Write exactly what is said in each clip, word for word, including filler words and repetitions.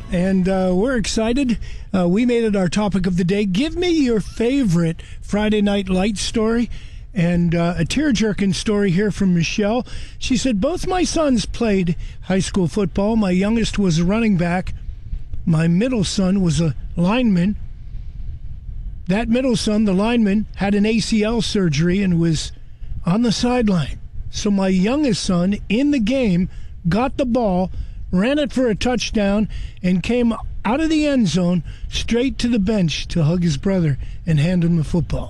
and uh, we're excited. Uh, we made it our topic of the day. Give me your favorite Friday Night Lights story. And uh, a tear-jerking story here from Michelle. She said, both my sons played high school football. My youngest was a running back. My middle son was a lineman. That middle son, the lineman, had an A C L surgery and was on the sideline. So my youngest son, in the game, got the ball, ran it for a touchdown, and came out of the end zone straight to the bench to hug his brother and hand him the football.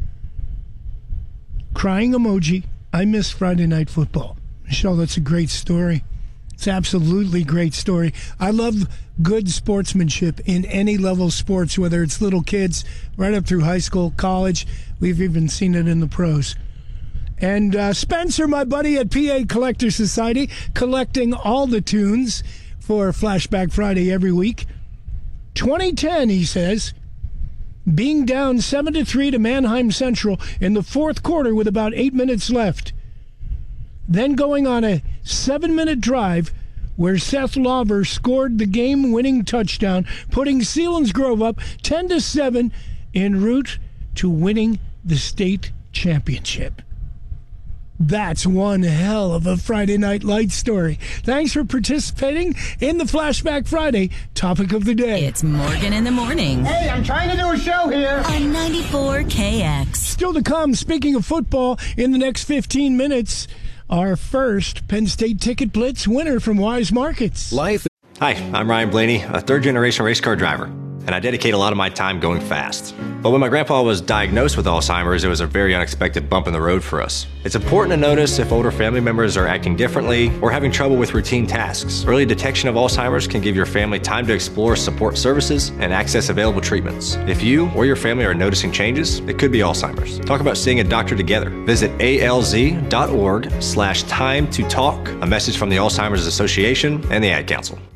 Crying emoji. I miss Friday Night Football. Michelle, that's a great story. It's absolutely great story. I love good sportsmanship in any level of sports, whether it's little kids right up through high school, college. We've even seen it in the pros. And uh, Spencer, my buddy at P A Collector Society, collecting all the tunes for Flashback Friday every week. twenty ten, he says, being down seven to three to Mannheim Central in the fourth quarter with about eight minutes left. Then going on a seven-minute drive where Seth Lauver scored the game-winning touchdown, putting Selinsgrove up ten to seven en route to winning the state championship. That's one hell of a Friday Night Lights story. Thanks for participating in the Flashback Friday topic of the day. It's Morgan in the Morning. Hey, I'm trying to do a show here. On ninety-four K X. Still to come, speaking of football, in the next fifteen minutes, our first Penn State Ticket Blitz winner from Wise Markets. Life. Hi, I'm Ryan Blaney, a third-generation race car driver, and I dedicate a lot of my time going fast. But when my grandpa was diagnosed with Alzheimer's, it was a very unexpected bump in the road for us. It's important to notice if older family members are acting differently or having trouble with routine tasks. Early detection of Alzheimer's can give your family time to explore support services and access available treatments. If you or your family are noticing changes, it could be Alzheimer's. Talk about seeing a doctor together. Visit alz.org slash time to talk. A message from the Alzheimer's Association and the Ad Council.